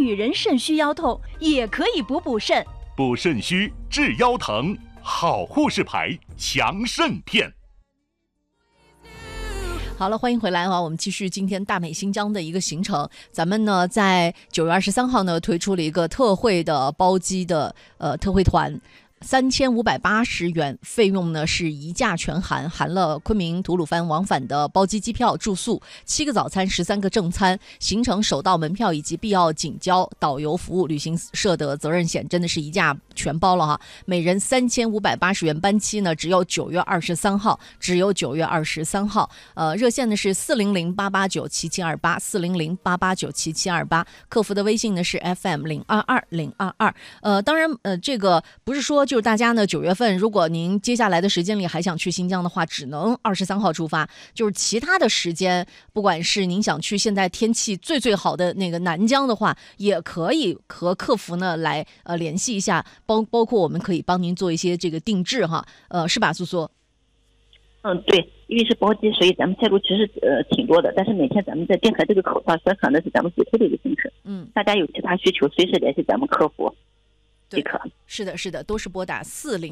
女人肾虚腰痛也可以补肾， 补肾虚治腰疼，好护士牌强肾片。 好了，欢迎回来啊！我们继续今天大美新疆的一个行程。咱们呢在9月23号呢推出了一个特惠的包机的特惠团。3580元，费用呢是一价全含，含了昆明吐鲁番往返的包机机票、住宿、7个早餐、13个正餐，行程首到门票以及必要警交、导游服务、旅行社的责任险，真的是一价全包了哈。每人3580元，班期呢只有9月23号，只有9月23号。热线呢是400-889-7728，400-889-7728，客服的微信呢是 FM022022。当然这个不是说就是大家呢9月份，如果您接下来的时间里还想去新疆的话，只能23号出发。就是其他的时间，不管是您想去现在天气最好的那个南疆的话，也可以和客服呢来联系一下，包括我们可以帮您做一些这个定制哈，是吧，苏苏？ 对，因为是包机，所以咱们线路其实挺多的，但是每天咱们在定海这个口上宣传的是咱们主推的一个行程。大家有其他需求，随时联系咱们客服。 对，是的，都是拨打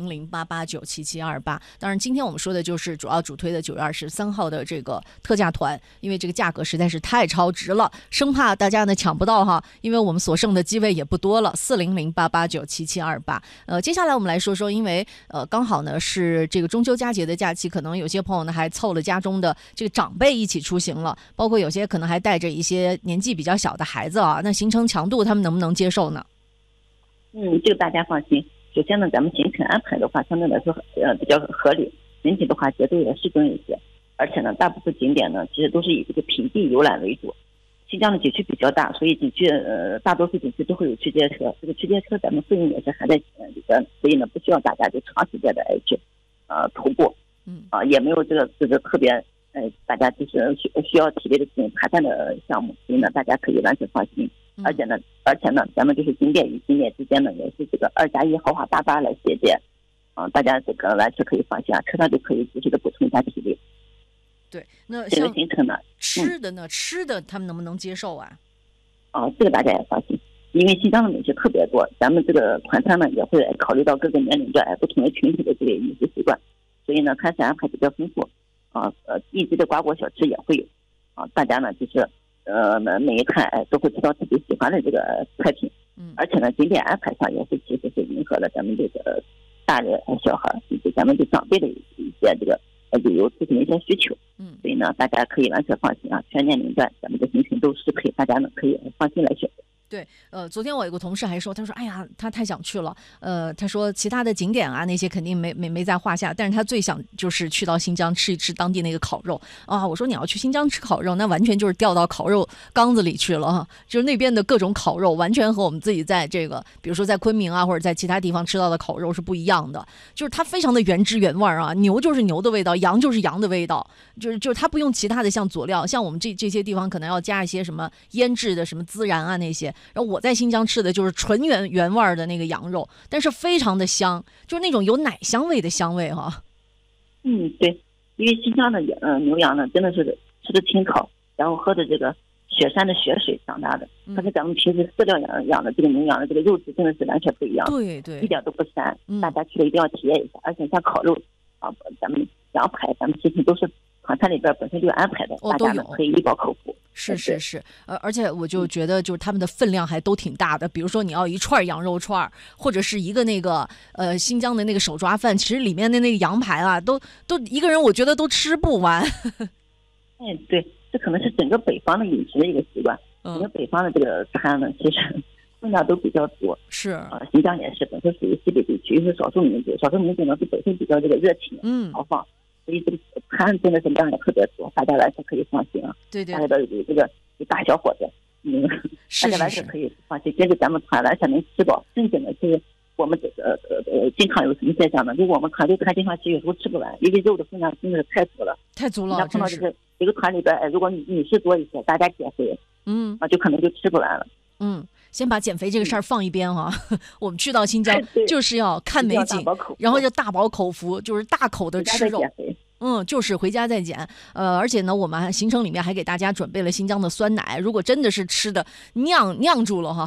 400-889-7728。当然，今天我们说的就是主推的9月23号的这个特价团，因为这个价格实在是太超值了，生怕大家呢抢不到哈，因为我们所剩的机位也不多了。400-889-7728。接下来我们来说说，因为刚好呢是这个中秋佳节的假期，可能有些朋友呢还凑了家中的这个长辈一起出行了，包括有些可能还带着一些年纪比较小的孩子啊，那行程强度他们能不能接受呢？ 这个大家放心。首先呢，咱们行程安排的话，相对来说比较合理，整体的话节奏也适中一些。而且呢，大部分景点呢，其实都是以这个平地游览为主。新疆的景区比较大，所以景区大多数景区都会有区间车。这个区间车咱们费用也是含在里边，所以呢，不需要大家就长时间的去徒步，也没有这个特别大家就是需要体力的这种爬山的项目，所以呢，大家可以完全放心。而且呢，咱们就是景点与景点之间呢，也是这个2+1豪华大巴来衔接，大家这个完全可以放心啊，车上就可以及时的补充一下体力。 对，那这个行程呢， 吃的他们能不能接受啊？ 这个大家也放心，因为新疆的美食特别多，咱们这个团餐呢也会考虑到各个年龄段不同的群体的这个饮食习惯，所以呢，餐食安排比较丰富，地级的瓜果小吃也会有，大家呢就是每一餐都会吃到自己喜欢的这个菜品，而且呢，景点安排上也是其实是迎合了咱们这个大人小孩以及咱们这长辈的一些这个旅游出行的一些需求，所以呢，大家可以完全放心啊，全年龄段咱们的行程都适配，大家呢可以放心来选择。 对，昨天我有个同事还说，他说，哎呀，他太想去了，他说其他的景点啊那些肯定没在话下，但是他最想就是去到新疆吃一吃当地那个烤肉啊。我说你要去新疆吃烤肉，那完全就是掉到烤肉缸子里去了哈，就是那边的各种烤肉完全和我们自己在这个，比如说在昆明啊或者在其他地方吃到的烤肉是不一样的，就是它非常的原汁原味啊，牛就是牛的味道，羊就是羊的味道，就是它不用其他的像佐料，像我们这些地方可能要加一些什么腌制的什么孜然啊那些。然后我在新疆吃的就是纯原味的那个羊肉，但是非常的香，就是那种有奶香味的香味哈。 对，因为新疆的牛羊呢，真的是吃的清烤，然后喝的这个雪山的雪水长大的，它跟咱们平时饲料养的这个牛羊的这个肉质真的是完全不一样， 对， 一点都不膻，大家去了一定要体验一下。而且像烤肉咱们羊排，咱们其实都是团餐里边本身就安排的，大家呢可以一饱口福。 是，而且我就觉得就是他们的分量还都挺大的，比如说你要一串羊肉串，或者是一个那个新疆的那个手抓饭，其实里面的那个羊排啊，都一个人我觉得都吃不完。 对，这可能是整个北方的饮食的一个习惯，整个北方的这个餐呢，其实分量都比较多。 是新疆也是本身属于西北地区，是少数民族呢是本身比较这个热情豪放。所以这个餐真的是量也特别多，大家完全可以放心啊。 对， 大家的有这个有大小伙子，大家完全可以放心，跟着咱们团完全能吃饱。正经的就是我们这个经常有什么现象呢？就我们团队看经常吃，有时候吃不完，因为肉的分量真的是太足了。你要碰到这个一个团里边，如果女士多一些，大家减肥，就可能就吃不完了。 先把减肥这个事儿放一边哈，我们去到新疆就是要看美景，然后就大饱口福，就是大口的吃肉。就是回家再减。而且呢，我们行程里面还给大家准备了新疆的酸奶，如果真的是吃的酿住了哈，